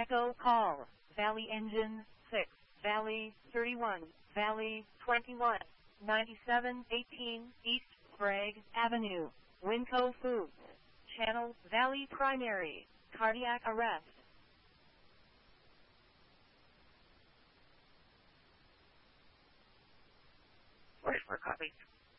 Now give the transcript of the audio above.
Echo call. Valley engine 6. Valley 31. Valley 21. 9718 East Sprague Avenue. Winco Foods. Channel Valley primary. Cardiac arrest. Forty-four copy.